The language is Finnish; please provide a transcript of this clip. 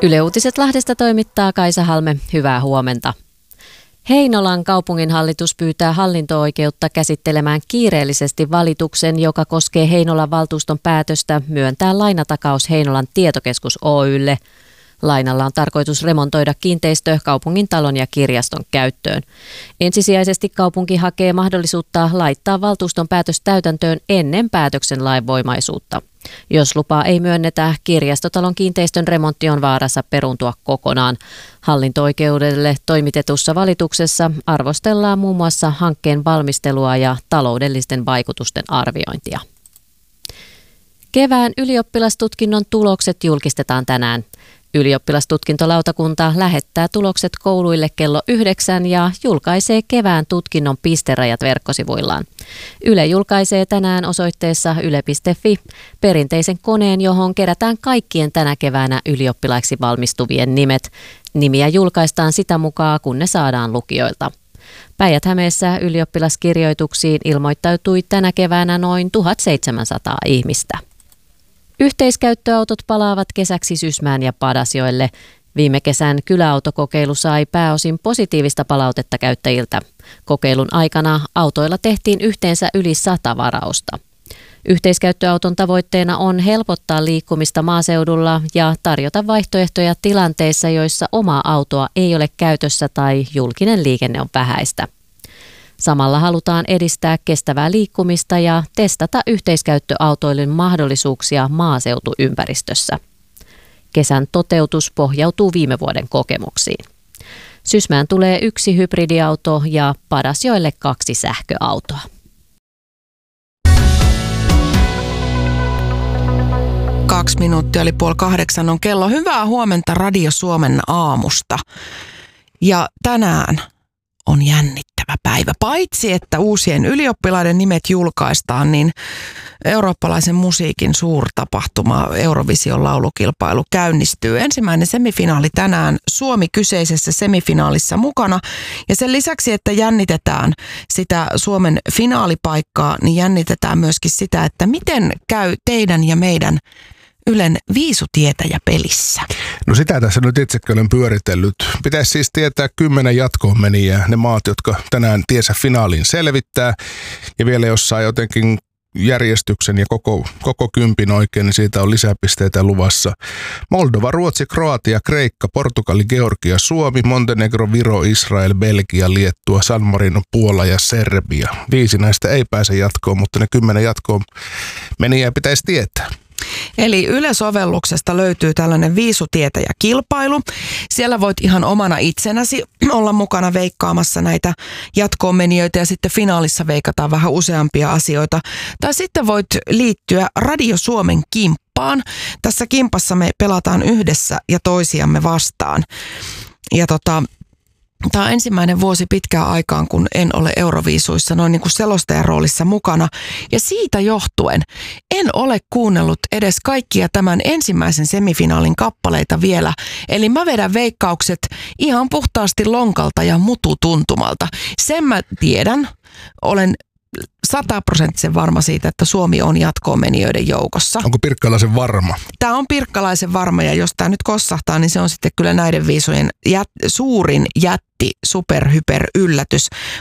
Yle Uutiset Lahdesta toimittaa Kaisa Halme. Hyvää huomenta. Heinolan kaupunginhallitus pyytää hallinto-oikeutta käsittelemään kiireellisesti valituksen, joka koskee Heinolan valtuuston päätöstä myöntää lainatakaus Heinolan tietokeskus Oy:lle. Lainalla on tarkoitus remontoida kiinteistö kaupungin talon ja kirjaston käyttöön. Ensisijaisesti kaupunki hakee mahdollisuutta laittaa valtuuston päätös täytäntöön ennen päätöksen lainvoimaisuutta. Jos lupaa ei myönnetä, kirjastotalon kiinteistön remontti on vaarassa peruuntua kokonaan. Hallinto-oikeudelle toimitetussa valituksessa arvostellaan muun muassa hankkeen valmistelua ja taloudellisten vaikutusten arviointia. Kevään ylioppilastutkinnon tulokset julkistetaan tänään. Ylioppilastutkintolautakunta lähettää tulokset kouluille kello 9 ja julkaisee kevään tutkinnon pisterajat verkkosivuillaan. Yle julkaisee tänään osoitteessa yle.fi perinteisen koneen, johon kerätään kaikkien tänä keväänä ylioppilaiksi valmistuvien nimet. Nimiä julkaistaan sitä mukaan, kun ne saadaan lukijoilta. Päijät-Hämeessä ylioppilaskirjoituksiin ilmoittautui tänä keväänä noin 1700 ihmistä. Yhteiskäyttöautot palaavat kesäksi Sysmään ja Padasjoelle. Viime kesän kyläautokokeilu sai pääosin positiivista palautetta käyttäjiltä. Kokeilun aikana autoilla tehtiin yhteensä yli 100 varausta. Yhteiskäyttöauton tavoitteena on helpottaa liikkumista maaseudulla ja tarjota vaihtoehtoja tilanteissa, joissa omaa autoa ei ole käytössä tai julkinen liikenne on vähäistä. Samalla halutaan edistää kestävää liikkumista ja testata yhteiskäyttöautoilun mahdollisuuksia maaseutuympäristössä. Kesän toteutus pohjautuu viime vuoden kokemuksiin. Sysmään tulee 1 hybridiauto ja Padasjoelle 2 sähköautoa. Kaksi minuuttia eli 7:30 on kello. Hyvää huomenta Radio Suomen aamusta. Ja tänään on jännittävä päivä. Paitsi että uusien ylioppilaiden nimet julkaistaan, niin eurooppalaisen musiikin suurtapahtuma Eurovision laulukilpailu käynnistyy. Ensimmäinen semifinaali tänään, Suomi kyseisessä semifinaalissa mukana. Ja sen lisäksi, että jännitetään sitä Suomen finaalipaikkaa, niin jännitetään myöskin sitä, että miten käy teidän ja meidän Ylen viisutietäjä pelissä. No sitä tässä nyt itsekin olen pyöritellyt. Pitäisi siis tietää 10 jatkoon menijää, ne maat, jotka tänään tiensä finaaliin selvittää. Ja vielä jos saa jotenkin järjestyksen ja koko kympin oikein, niin siitä on lisäpisteitä luvassa. Moldova, Ruotsi, Kroatia, Kreikka, Portugali, Georgia, Suomi, Montenegro, Viro, Israel, Belgia, Liettua, San Marino, Puola ja Serbia. 5 näistä ei pääse jatkoon, mutta ne 10 jatkoon menijää pitäisi tietää. Eli Yle-sovelluksesta löytyy tällainen viisutietäjäkilpailu. Siellä voit ihan omana itsenäsi olla mukana veikkaamassa näitä jatkoon-menijöitä ja sitten finaalissa veikataan vähän useampia asioita. Tai sitten voit liittyä Radio Suomen kimppaan. Tässä kimpassa me pelataan yhdessä ja toisiamme vastaan. Ja tämä on ensimmäinen vuosi pitkään aikaan, kun en ole Euroviisuissa noin niin kuin selostajan roolissa mukana. Ja siitä johtuen en ole kuunnellut edes kaikkia tämän ensimmäisen semifinaalin kappaleita vielä. Eli mä vedän veikkaukset ihan puhtaasti lonkalta ja mututuntumalta. Sen mä tiedän, olen 100% varma siitä, että Suomi on jatkoon menijöiden joukossa. Onko Pirkkalaisen varma? Tämä on Pirkkalaisen varma ja jos tämä nyt kossahtaa, niin se on sitten kyllä näiden viisujen suurin jätti superhyper yllätys.